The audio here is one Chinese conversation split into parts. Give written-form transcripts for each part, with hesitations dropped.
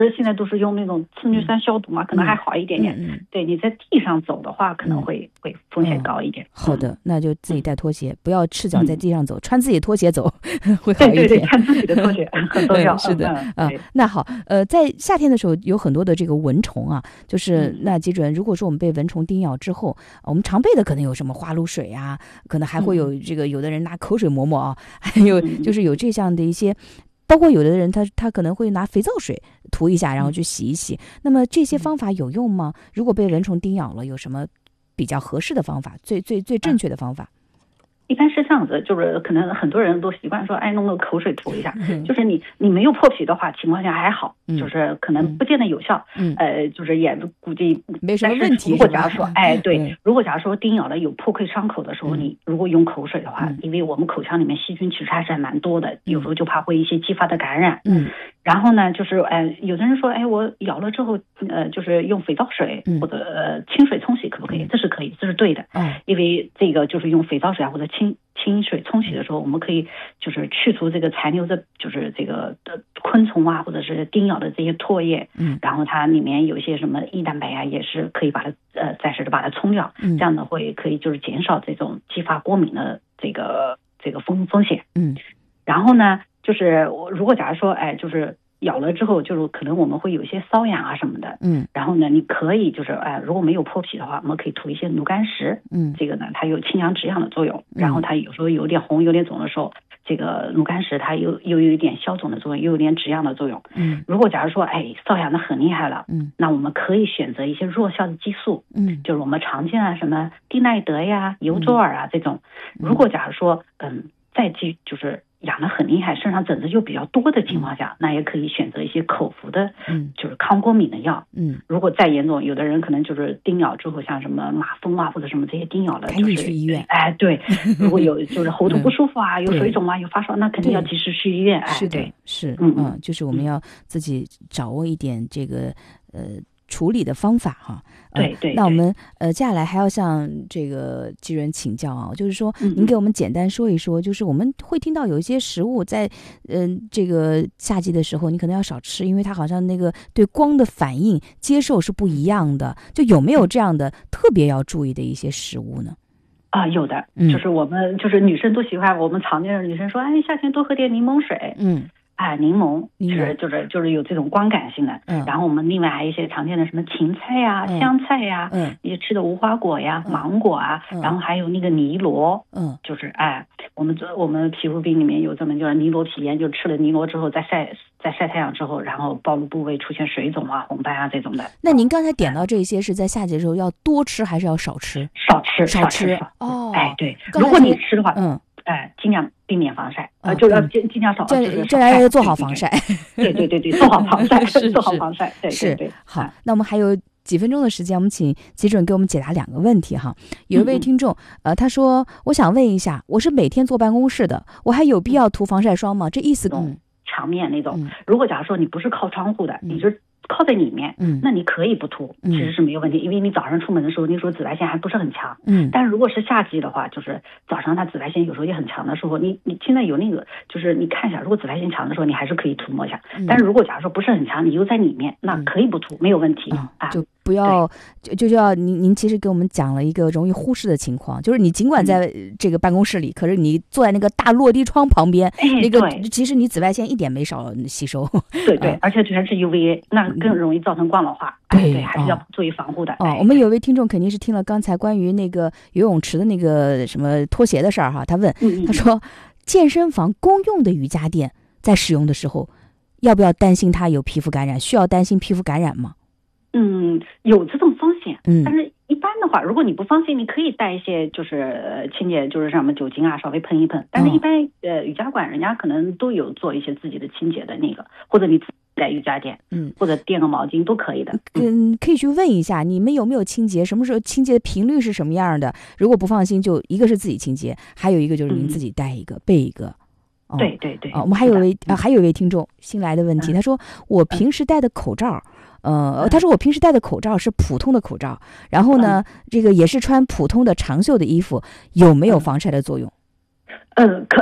现在都是用那种次氯酸消毒嘛，可能还好一点点。对，你在地上走的话，可能会风险高一点。 好的，那就自己带拖鞋，不要赤脚在地上走，穿自己的拖鞋走会好一点。 对，穿自己的拖鞋很重要。 是的，那好，在夏天的时候有很多的这个蚊虫啊，就是那基准，如果说我们被蚊虫叮咬之后，我们常备的可能有什么花露水啊，可能还会有这个有的人拿口水抹抹啊，还有就是有这样的一些。包括有的人他可能会拿肥皂水涂一下，然后去洗一洗。那么这些方法有用吗？如果被蚊虫叮咬了，有什么比较合适的方法？最正确的方法？ 一般是这样子，就是可能很多人都习惯说，弄个口水涂一下。就是你没有破皮的话，情况下还好，就是可能不见得有效。就是也估计没什么问题。 如果假如说，对，如果假如说叮咬了有破溃伤口的时候，你如果用口水的话，因为我们口腔里面细菌其实还是蛮多的，有时候就怕会一些继发的感染。然后呢，就是有的人说，我咬了之后，就是用肥皂水或者清水冲洗可不可以？这是可以，这是对的。因为这个就是用肥皂水或者清水冲洗的时候，我们可以就是去除这个残留的，就是这个昆虫啊，或者是叮咬的这些唾液。然后它里面有一些什么异蛋白啊，也是可以把它暂时的把它冲掉。这样的可以就是减少这种继发过敏的这个风险。然后呢，就是如果假如说就是咬了之后，就是可能我们会有一些瘙痒啊什么的。然后呢，你可以就是如果没有破皮的话，我们可以涂一些炉甘石。这个呢，它有清凉止痒的作用。然后它有时候有点红、有点肿的时候，这个炉甘石它又有一点消肿的作用，又有点止痒的作用。如果假如说瘙痒的很厉害了，那我们可以选择一些弱效的激素。就是我们常见的什么地奈德呀、尤佐尔啊这种。如果假如说就是痒得很厉害，身上疹子又比较多的情况下，那也可以选择一些口服的，就是抗过敏的药。如果再严重，有的人可能就是叮咬之后，像什么马蜂啊或者什么这些叮咬了， 赶紧去医院。 对，如果有就是喉头不舒服啊，有水肿啊，有发烧，那肯定要及时去医院。 是的，是，就是我们要自己掌握一点这个处理的方法哈。 对。 那我们接下来还要向这个基人请教啊，就是说您给我们简单说一说，就是我们会听到有一些食物在这个夏季的时候你可能要少吃，因为它好像那个对光的反应接受是不一样的，就有没有这样的特别要注意的一些食物呢？ 有的，就是我们就是女生都喜欢，我们常见的女生说，夏天多喝点柠檬水。柠檬就是有这种光感性的。然后我们另外还有一些常见的什么芹菜呀、香菜呀，一些吃的无花果呀、芒果啊，然后还有那个尼罗。就是我们皮肤病里面有这么叫尼罗皮炎，就吃了尼罗之后在晒太阳之后，然后暴露部位出现水肿啊、红斑啊这种的。 那您刚才点到这些是在夏季的时候要多吃还是要少吃？ 少吃。对，如果你吃的话，尽量避免防晒，就要尽量少。 这来要做好防晒。 对，做好防晒，做好防晒。对。 好，那我们还有几分钟的时间，我们请基准给我们解答2个问题哈。有一位听众，他说，我想问一下，我是每天坐办公室的，我还有必要涂防晒霜吗？这意思墙面那种。如果假如说你不是靠窗户的，你就靠在里面，那你可以不涂，其实是没有问题，因为你早上出门的时候，那时候紫外线还不是很强。但是如果是夏季的话，就是早上它紫外线有时候也很强的时候，你现在有那个，就是你看一下，如果紫外线强的时候，你还是可以涂抹一下。但是如果假如说不是很强，你又在里面，那可以不涂，没有问题。 就不要就要您其实给我们讲了一个容易忽视的情况，就是你尽管在这个办公室里，可是你坐在那个大落地窗旁边，那个其实你紫外线一点没少吸收。 对，而且全是 UVA， 那更容易造成光老化。对，还是要做一防护的。 我们有位听众肯定是听了刚才关于那个游泳池的那个什么拖鞋的事儿哈，他问，他说健身房公用的瑜伽垫在使用的时候，要不要担心它有皮肤感染？需要担心皮肤感染吗？ 有这种风险，但是一般的话，如果你不放心，你可以带一些就是清洁，就是什么酒精啊，稍微喷一喷。但是一般瑜伽馆人家可能都有做一些自己的清洁的那个，或者你自己带瑜伽垫，或者垫个毛巾都可以的。 可以去问一下你们有没有清洁，什么时候清洁的频率是什么样的？如果不放心，就一个是自己清洁，还有一个就是您自己带一个备一个。 对。 我们还有一位听众新来的问题，他说我平时戴的口罩。他说我平时戴的口罩是普通的口罩，然后呢，这个也是穿普通的长袖的衣服，有没有防晒的作用？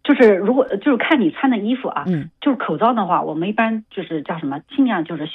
就是如果就是看你穿的衣服啊，就是口罩的话，我们一般就是叫什么，尽量就是